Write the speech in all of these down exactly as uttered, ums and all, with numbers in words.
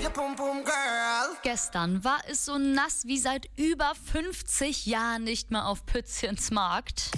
Gestern war es so nass wie seit über fünfzig Jahren nicht mehr auf Pützchens Markt.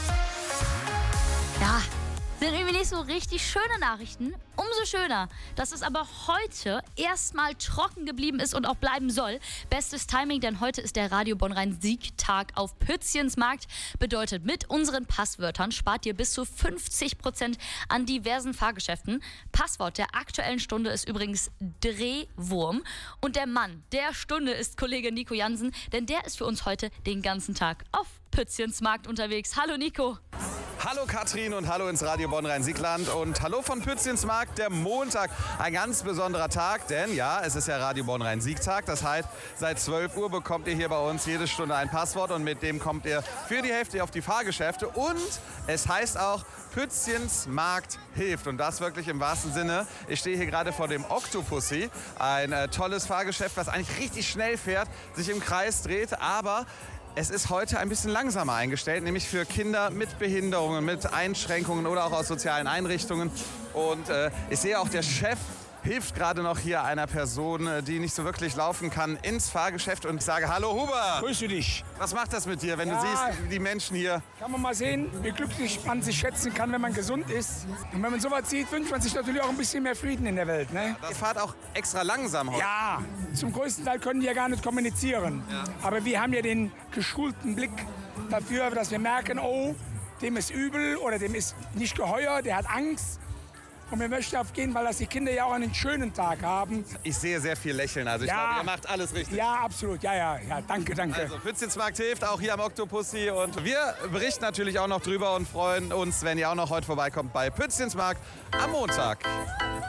Ja, sind irgendwie nicht so richtig schöne Nachrichten. Umso schöner, dass es aber heute erstmal trocken geblieben ist und auch bleiben soll. Bestes Timing, denn heute ist der Radio Bonn-Rhein-Sieg-Tag auf Pützchens Markt. Bedeutet, mit unseren Passwörtern spart ihr bis zu fünfzig Prozent an diversen Fahrgeschäften. Passwort der aktuellen Stunde ist übrigens Drehwurm. Und der Mann der Stunde ist Kollege Nico Jansen, denn der ist für uns heute den ganzen Tag auf Pützchens Markt unterwegs. Hallo Nico. Hallo Katrin und hallo ins Radio Bonn-Rhein-Sieg-Land und hallo von Pützchens Markt, der Montag. Ein ganz besonderer Tag, denn ja, es ist ja Radio Bonn-Rhein-Sieg-Tag. Das heißt, seit zwölf Uhr bekommt ihr hier bei uns jede Stunde ein Passwort und mit dem kommt ihr für die Hälfte auf die Fahrgeschäfte. Und es heißt auch, Pützchens Markt hilft und das wirklich im wahrsten Sinne. Ich stehe hier gerade vor dem Octopussy, ein äh, tolles Fahrgeschäft, was eigentlich richtig schnell fährt, sich im Kreis dreht, aber es ist heute ein bisschen langsamer eingestellt, nämlich für Kinder mit Behinderungen, mit Einschränkungen oder auch aus sozialen Einrichtungen. Und äh, ich sehe auch, der Chef hilft gerade noch hier einer Person, die nicht so wirklich laufen kann, ins Fahrgeschäft. Und ich sage, hallo Huber. Grüße dich. Was macht das mit dir, wenn Ja, du siehst, die Menschen hier? Kann man mal sehen, wie glücklich man sich schätzen kann, wenn man gesund ist. Und wenn man sowas sieht, wünscht man sich natürlich auch ein bisschen mehr Frieden in der Welt. Ne? Ihr fahrt auch extra langsam heute. Ja, zum größten Teil können die ja gar nicht kommunizieren. Ja. Aber wir haben ja den geschulten Blick dafür, dass wir merken, oh, dem ist übel oder dem ist nicht geheuer, der hat Angst. Und wir möchten aufgehen, weil das die Kinder ja auch einen schönen Tag haben. Ich sehe sehr viel Lächeln, also ich Ja. glaube, ihr macht alles richtig. Ja, absolut. Ja, ja, ja. Danke, danke. Also Pützchens Markt hilft, auch hier am Octopussy. Und wir berichten natürlich auch noch drüber und freuen uns, wenn ihr auch noch heute vorbeikommt bei Pützchens Markt am Montag.